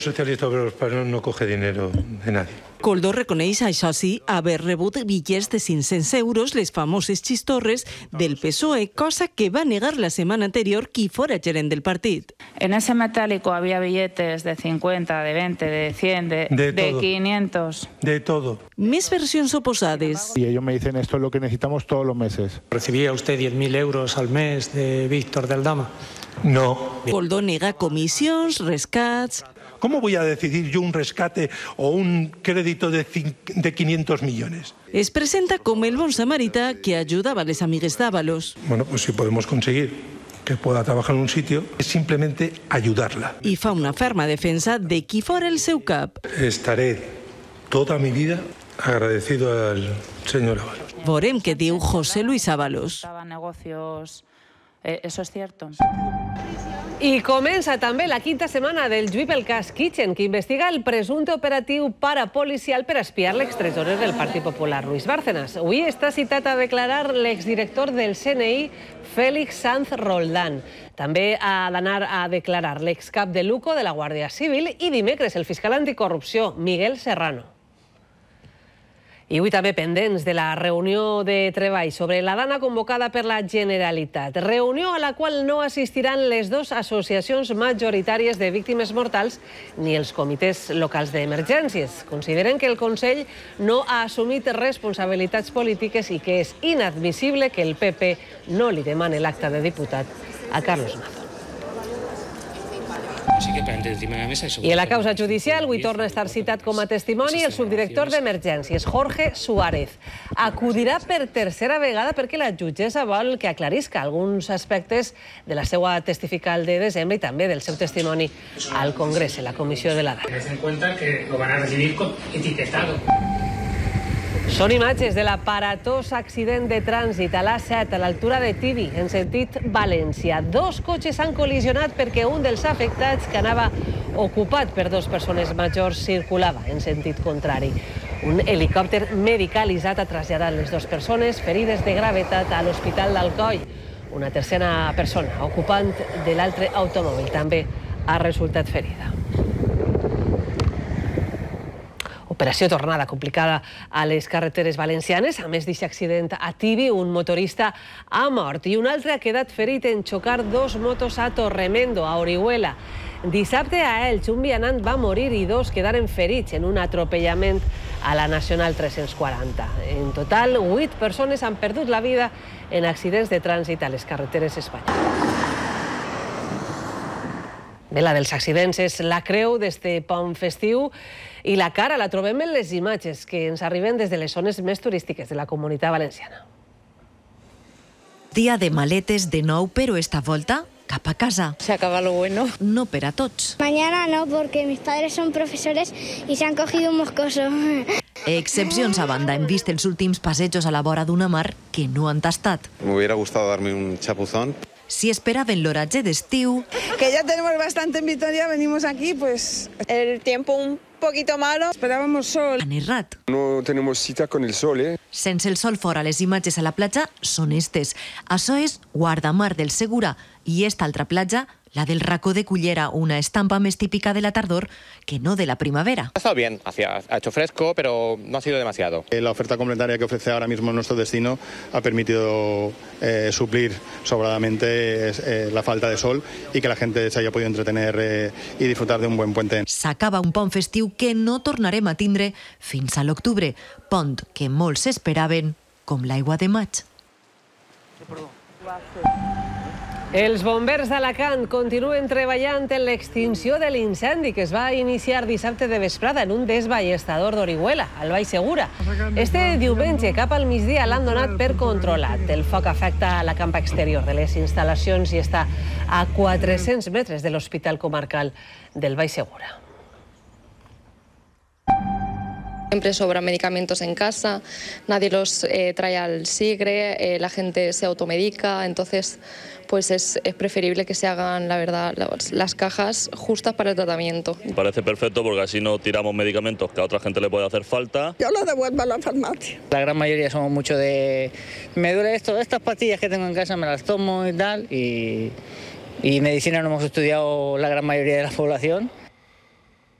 Socialista Obrero Español no coge dinero de nadie. Coldo reconeix, això sí, haver rebut bitllets de 500 euros, les famoses xistorres del PSOE, cosa que va negar la setmana anterior qui fora gerent del partit. En ese metálico había billetes de 50, de 20, de 100, de 500. De todo. Més versions oposades. Y ellos me dicen, esto es lo que necesitamos todos los meses. ¿Recibía usted 10.000 euros al mes de Víctor del Dama? No. Coldo nega comissions, rescats. ¿Cómo voy a decidir yo un rescate o un crédito de 500 millones? Es presenta com el bon samarità que ajudava les amigues d'Ábalos. Bueno, pues si podemos conseguir que pueda trabajar en un sitio, es simplemente ayudarla. I fa una ferma defensa de qui fora el seu cap. Estaré toda mi vida agradecido al señor Ábalos. Veurem què diu José Luis Ábalos. Negocios. ¿Eso es cierto? I comença també la quinta setmana del juí pel cas Kitchen, que investiga el presumpte operatiu parapolicial per espiar l'extresorer del Partit Popular, Luis Bárcenas. Avui està citat a declarar l'exdirector del CNI, Félix Sanz Roldán. També ha d'anar a declarar l'excap de Luco de la Guàrdia Civil i dimecres el fiscal anticorrupció, Miguel Serrano. I avui també pendents de la reunió de treball sobre la dana convocada per la Generalitat. Reunió a la qual no assistiran les dues associacions majoritàries de víctimes mortals ni els comitès locals d'emergències. Consideren que el Consell no ha assumit responsabilitats polítiques i que és inadmissible que el PP no li demani l'acta de diputat a Carlos Mazo. I en la causa judicial avui torna a estar citat com a testimoni el subdirector d'Emergències, Jorge Suárez. Acudirà per tercera vegada perquè la jutgessa vol que aclarisca alguns aspectes de la seva testifical de desembre i també del seu testimoni al Congrés, en la comissió de la dana. Tened en cuenta que lo van a recibir etiquetado. Són imatges de l'aparatós accident de trànsit a l'A7 a l'altura de Tibi, en sentit València. Dos cotxes han col·lisionat perquè un dels afectats, que anava ocupat per dues persones majors, circulava en sentit contrari. Un helicòpter medicalitzat ha traslladat les dues persones ferides de gravetat a l'Hospital d'Alcoi. Una tercera persona, ocupant de l'altre automòbil, també ha resultat ferida. Operació tornada complicada a les carreteres valencianes. A més d'aquest accident a Tibi, un motorista ha mort i un altre ha quedat ferit en xocar dos motos a Torremendo, a Orihuela. Dissabte a Elx, un vianant va morir i dos quedaren ferits en un atropellament a la Nacional 340. En total, 8 persones han perdut la vida en accidents de trànsit a les carreteres espanyoles. Bé, la dels accidents és la creu d'este pont festiu i la cara la trobem en les imatges que ens arriben des de les zones més turístiques de la Comunitat Valenciana. Dia de maletes de nou, però esta volta cap a casa. Se acaba lo bueno. No per a tots. Mañana no, porque mis padres son profesores y se han cogido un moscoso. Excepcions a banda, hem vist els últims passejos a la vora d'una mar que no han tastat. Me hubiera gustado darme un chapuzón. Si esperaven l'oratge d'estiu... Que ya tenemos bastante en Vitoria, venimos aquí, pues el tiempo un poquito malo, esperábamos sol. Han errat. No tenemos cita con el sol, ¿eh? Sense el sol fora, les imatges a la platja són estes. Això és Guardamar del Segura i esta altra platja, la del Racó de Cullera, una estampa més típica de la tardor que no de la primavera. Ha estado bien, ha hecho fresco, pero no ha sido demasiado. La oferta complementaria que ofrece ahora mismo nuestro destino ha permitido suplir sobradamente la falta de sol y que la gente se haya podido entretener y disfrutar de un buen puente. S'acaba un pont festiu que no tornarem a tindre fins a l'octubre, pont que molts esperaven com l'aigua de maig. Els bombers d'Alacant continuen treballant en l'extinció de l'incendi que es va iniciar dissabte de vesprada en un desballestador d'Orihuela, al Baix Segura. Este diumenge, cap al migdia, l'han donat per controlat. El foc afecta la campa exterior de les instal·lacions i està a 400 metres de l'Hospital Comarcal del Baix Segura. Siempre sobran medicamentos en casa, nadie los trae al SIGRE, la gente se automedica, entonces pues es preferible que se hagan, la verdad, las cajas justas para el tratamiento. Me parece perfecto porque así no tiramos medicamentos que a otra gente le puede hacer falta. Yo los devuelvo a la farmacia. La gran mayoría somos mucho de... Me duele esto, estas pastillas que tengo en casa me las tomo y tal, y medicina no hemos estudiado la gran mayoría de la población.